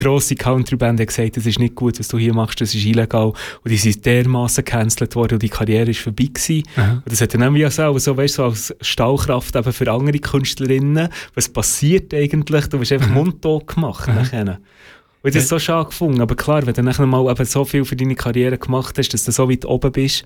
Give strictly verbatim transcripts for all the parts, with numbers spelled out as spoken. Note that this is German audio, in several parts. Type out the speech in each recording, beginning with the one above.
grosse Countryband hat gesagt, das ist nicht gut, was du hier machst, das ist illegal. Und die sind dermassen gecancelt worden und die Karriere ist vorbei gewesen. Und das hat dann irgendwie auch so, weißt, so als Stahlkraft eben für andere Künstlerinnen. Was passiert eigentlich? Du wirst einfach mhm. mundtot gemacht. Mhm. Und ich habe das so schade gefunden. Aber klar, wenn du nachher mal eben so viel für deine Karriere gemacht hast, dass du so weit oben bist,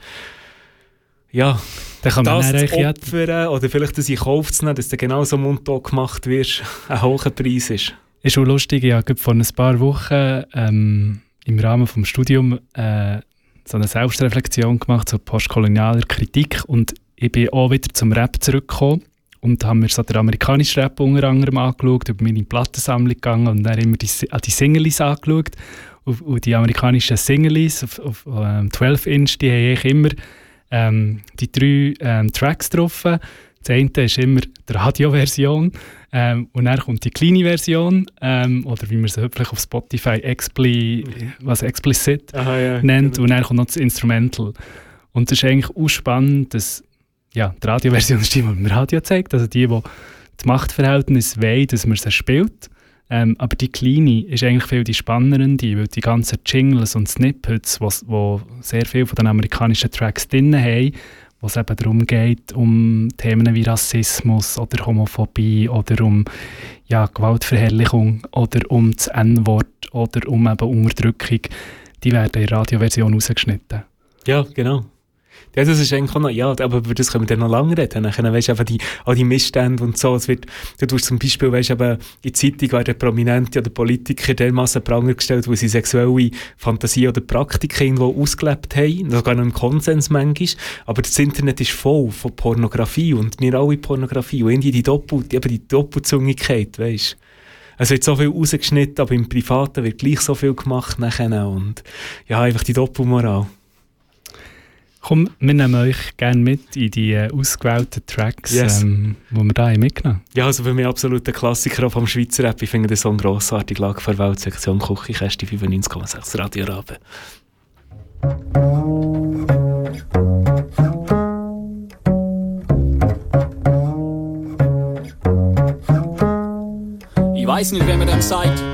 ja, dann kann man das zu opfern oder vielleicht das in Kauf zu nehmen, dass du genau so mundtot gemacht wirst, ein hoher Preis ist. Ist schon lustig, ich habe vor ein paar Wochen ähm, im Rahmen des Studiums äh, so eine Selbstreflexion gemacht, so postkolonialer Kritik, und ich bin auch wieder zum Rap zurückgekommen und habe mir so den amerikanischen Rap unter anderem angeschaut, über meine Plattensammlung gegangen und dann immer die, an die Singles angeschaut. Und, und die amerikanischen Singles auf, auf ähm, zwölf Inch, die haben ich immer ähm, die drei ähm, Tracks drauf. Das eine ist immer die Radioversion ähm, und dann kommt die kleine Version ähm, oder wie man es vielleicht auf Spotify expli, was explicit Aha, ja, nennt, genau. Und dann kommt noch das Instrumental. Und das ist eigentlich auch spannend, dass ja, die Radioversion ist die, die man im Radio zeigt, also die, die das Machtverhältnis wollen, dass man sie spielt. Ähm, aber die kleine ist eigentlich viel die spannendere, weil die ganzen Jingles und Snippets, die sehr viele von den amerikanischen Tracks drin haben, wo es eben darum geht, um Themen wie Rassismus oder Homophobie oder um ja, Gewaltverherrlichung oder um das En-Wort oder um eben Unterdrückung, die werden in der Radioversion rausgeschnitten. Ja, genau. Ja, das ist eigentlich auch noch, ja, aber über das können wir dann noch lange reden. Dann weißt du, eben die, all die Missstände und so. Es wird, du tust zum Beispiel, weißt du, eben, in der Zeitung werden Prominente oder Politiker dermassen Pranger gestellt, weil sie sexuelle Fantasien oder Praktiken irgendwo ausgelebt haben. Sogar noch im Konsens manchmal. Aber das Internet ist voll von Pornografie und wir alle Pornografie. Und irgendwie die Doppel, eben die Doppelzüngigkeit, weißt du. Es wird so viel rausgeschnitten, aber im Privaten wird gleich so viel gemacht nachher. Und ja, einfach die Doppelmoral. Komm, wir nehmen euch gerne mit in die äh, ausgewählten Tracks, yes. ähm, die wir hier mitgenommen haben. Ja, also für mich absolut ein Klassiker vom Schweizer Rap. Ich finde den Song grossartig. Lage vor Welt, Sektion Küche, Kästi fünfundneunzig Komma sechs Radio Rabe. Ich weiss nicht, wer mir dem sagt,